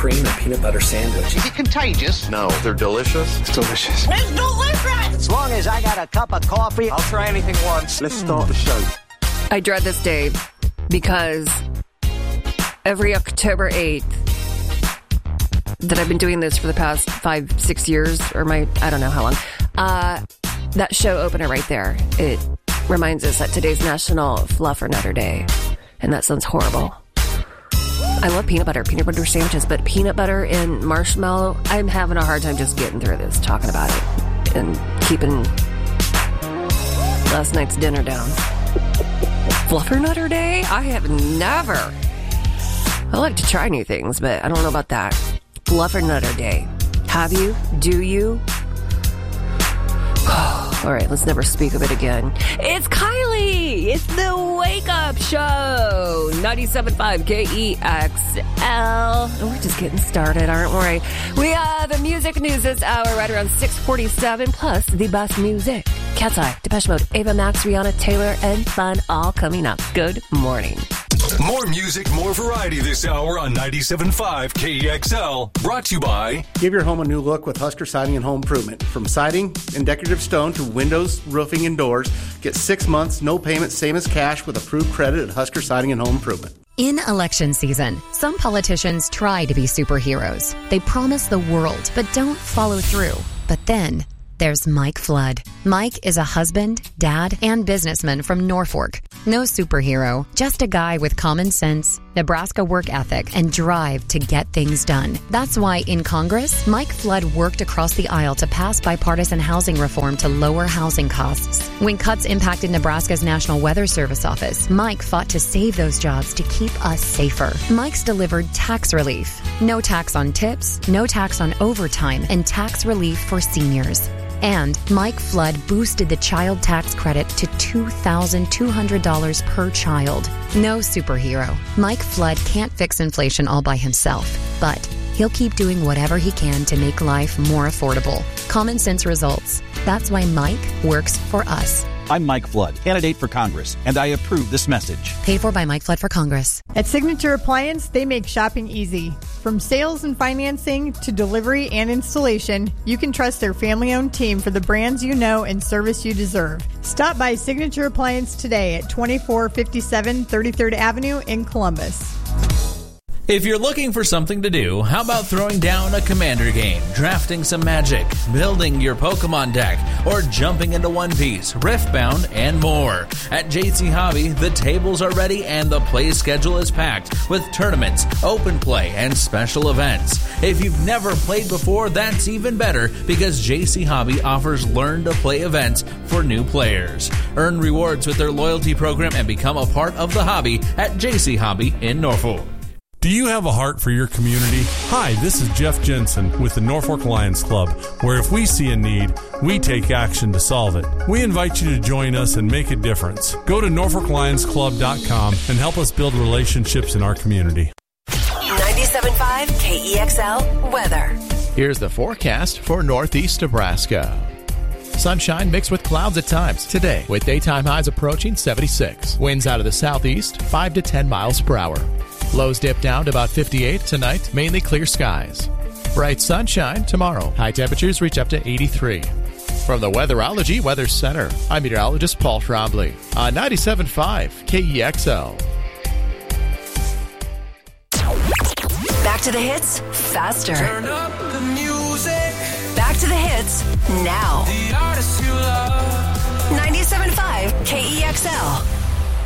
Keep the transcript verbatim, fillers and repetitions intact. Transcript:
cream and peanut butter sandwich. Is it contagious? No, they're delicious. It's delicious. It's delicious! As long as I got a cup of coffee, I'll try anything once. Let's start the show. I dread this day because every October eighth that I've been doing this for the past five, six years, or my, I don't know how long, uh, that show opener right there, it reminds us that today's National Fluffernutter Day. And that sounds horrible. I love peanut butter, peanut butter sandwiches, but peanut butter and marshmallow, I'm having a hard time just getting through this, talking about it, and keeping last night's dinner down. Fluffernutter Day? I have never. I like to try new things, but I don't know about that. Fluffernutter Day. Have you? Do you? All right, let's never speak of it again. It's Kylie! It's the Wake Up Show! ninety-seven point five K E X L. And we're just getting started, aren't we? We have the music news this hour right around six forty-seven, plus the best music. Cat's Eye, Depeche Mode, Ava Max, Rihanna, Taylor, and fun all coming up. Good morning. More music, more variety this hour on ninety-seven point five K E X L. Brought to you by... Give your home a new look with Husker Siding and Home Improvement. From siding and decorative stone to windows, roofing, and doors, get six months, no payment, same as cash with approved credit at Husker Siding and Home Improvement. In election season, some politicians try to be superheroes. They promise the world, but don't follow through. But then... there's Mike Flood. Mike is a husband, dad, and businessman from Norfolk. No superhero, just a guy with common sense, Nebraska work ethic, and drive to get things done. That's why in Congress, Mike Flood worked across the aisle to pass bipartisan housing reform to lower housing costs. When cuts impacted Nebraska's National Weather Service office, Mike fought to save those jobs to keep us safer. Mike's delivered tax relief. No tax on tips, no tax on overtime, and tax relief for seniors. And Mike Flood boosted the child tax credit to two thousand two hundred dollars per child. No superhero. Mike Flood can't fix inflation all by himself, but he'll keep doing whatever he can to make life more affordable. Common sense results. That's why Mike works for us. I'm Mike Flood, candidate for Congress, and I approve this message. Paid for by Mike Flood for Congress. At Signature Appliance, they make shopping easy. From sales and financing to delivery and installation, you can trust their family-owned team for the brands you know and service you deserve. Stop by Signature Appliance today at twenty-four fifty-seven thirty-third Avenue in Columbus. If you're looking for something to do, how about throwing down a Commander game, drafting some Magic, building your Pokemon deck, or jumping into One Piece, Riftbound, and more? At J C Hobby, the tables are ready and the play schedule is packed with tournaments, open play, and special events. If you've never played before, that's even better because J C Hobby offers learn-to-play events for new players. Earn rewards with their loyalty program and become a part of the hobby at J C Hobby in Norfolk. Do you have a heart for your community? Hi, this is Jeff Jensen with the Norfolk Lions Club, where if we see a need, we take action to solve it. We invite you to join us and make a difference. Go to norfolk lions club dot com and help us build relationships in our community. ninety-seven point five K E X L weather. Here's the forecast for Northeast Nebraska. Sunshine mixed with clouds at times today, with daytime highs approaching seventy-six. Winds out of the southeast, five to ten miles per hour. Lows dip down to about fifty-eight tonight, mainly clear skies. Bright sunshine tomorrow. High temperatures reach up to eighty-three. From the Weatherology Weather Center, I'm meteorologist Paul Trombley on ninety-seven point five K E X L. Back to the hits, faster. Turn up the music. Back to the hits, now. The artists you love. ninety-seven point five K E X L.